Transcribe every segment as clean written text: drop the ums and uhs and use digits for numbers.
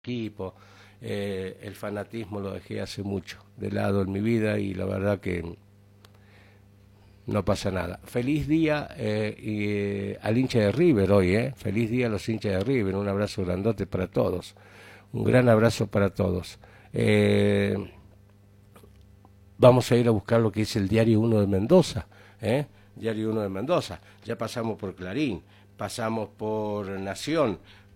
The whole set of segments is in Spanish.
equipo. El fanatismo lo dejé hace mucho de lado en mi vida y la verdad que no pasa nada. Feliz día al hincha de River hoy, feliz día a los hinchas de River. Un abrazo grandote para todos. Un gran abrazo para todos. Vamos a ir a buscar lo que es el Diario 1 de Mendoza. Diario 1 de Mendoza. Ya pasamos por Clarín, pasamos por Nación,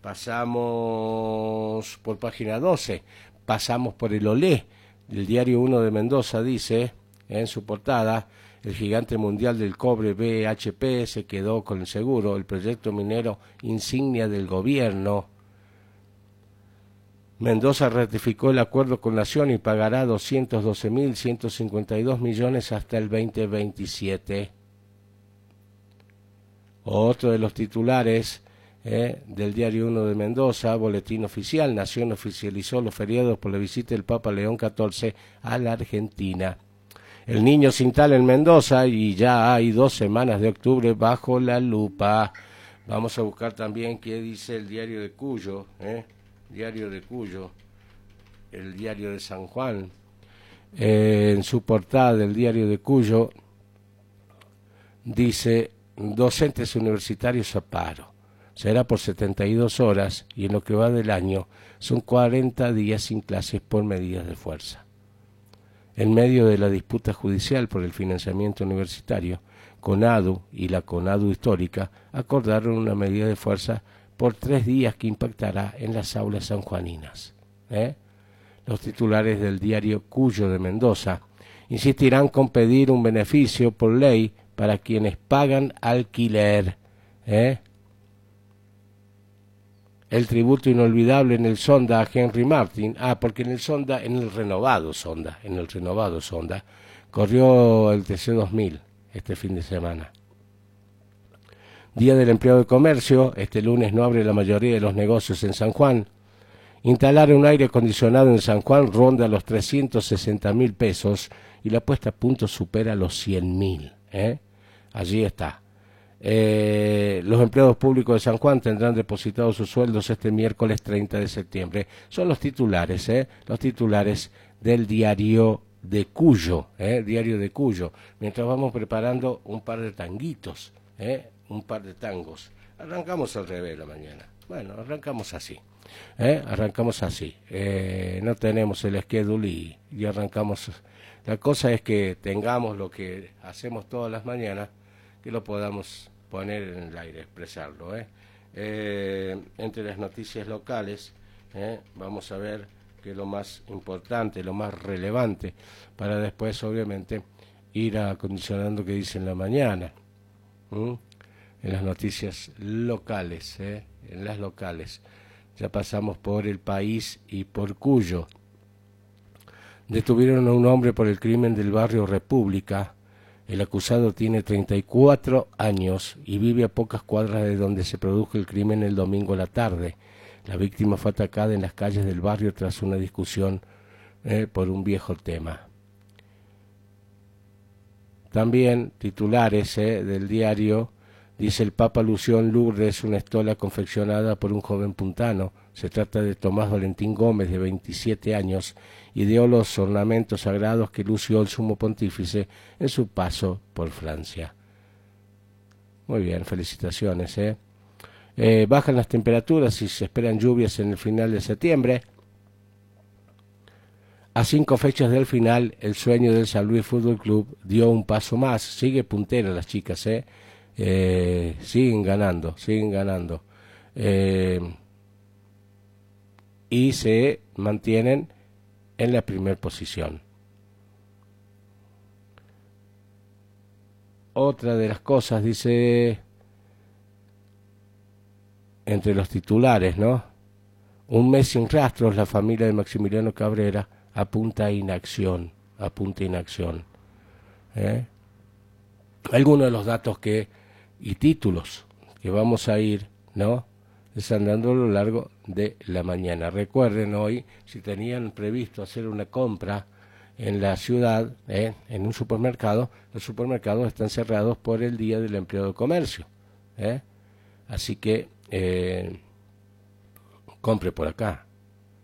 pasamos por Página 12, pasamos por el Olé. El Diario 1 de Mendoza dice en su portada: el gigante mundial del cobre BHP se quedó con el seguro, el proyecto minero insignia del gobierno. Mendoza ratificó el acuerdo con Nación y pagará 212.152 millones hasta el 2027. Otro de los titulares del Diario 1 de Mendoza, boletín oficial: Nación oficializó los feriados por la visita del Papa León XIV a la Argentina. El niño sin tal en Mendoza y ya hay 2 semanas de octubre bajo la lupa. Vamos a buscar también qué dice el Diario de Cuyo, Diario de Cuyo, el Diario de San Juan. En su portada del Diario de Cuyo dice: docentes universitarios a paro. Será por 72 horas y en lo que va del año son 40 días sin clases por medidas de fuerza. En medio de la disputa judicial por el financiamiento universitario, CONADU y la CONADU histórica acordaron una medida de fuerza por 3 días que impactará en las aulas sanjuaninas. Los titulares del Diario Cuyo de Mendoza insistirán con pedir un beneficio por ley para quienes pagan alquiler. El tributo inolvidable en el Sonda a Henry Martin. Porque en el Sonda, en el renovado Sonda, corrió el TC2000 este fin de semana. Día del Empleado de Comercio. Este lunes no abre la mayoría de los negocios en San Juan. Instalar un aire acondicionado en San Juan ronda los 360.000 pesos y la puesta a punto supera los 100.000. Allí está. Los empleados públicos de San Juan tendrán depositados sus sueldos este miércoles 30 de septiembre. Son los titulares del Diario de Cuyo, Diario de Cuyo. Mientras vamos preparando un par de tanguitos, un par de tangos. Arrancamos al revés la mañana. Bueno, arrancamos así. No tenemos el schedule y arrancamos. La cosa es que tengamos lo que hacemos todas las mañanas, que lo podamos poner en el aire, expresarlo. Entre las noticias locales, vamos a ver que lo más importante, lo más relevante, para después, obviamente, ir acondicionando qué dice en la mañana. En las noticias locales, en las locales. Ya pasamos por El País y por Cuyo. Detuvieron a un hombre por el crimen del barrio República. El acusado tiene 34 años y vive a pocas cuadras de donde se produjo el crimen el domingo a la tarde. La víctima fue atacada en las calles del barrio tras una discusión por un viejo tema. También titulares del diario. Dice: el Papa lució en Lourdes una estola confeccionada por un joven puntano. Se trata de Tomás Valentín Gómez, de 27 años, ideó los ornamentos sagrados que lució el sumo pontífice en su paso por Francia. Muy bien, felicitaciones. Bajan las temperaturas y se esperan lluvias en el final de septiembre. A 5 fechas del final, el sueño del San Luis Fútbol Club dio un paso más. Sigue puntera las chicas, siguen ganando, y se mantienen en la primera posición. Otra de las cosas, dice, entre los titulares, un mes sin rastros, la familia de Maximiliano Cabrera apunta a inacción. Algunos de los datos y títulos que vamos a ir, desandando a lo largo de la mañana. Recuerden hoy, si tenían previsto hacer una compra en la ciudad, en un supermercado, los supermercados están cerrados por el Día del Empleado de Comercio. Así que compre por acá.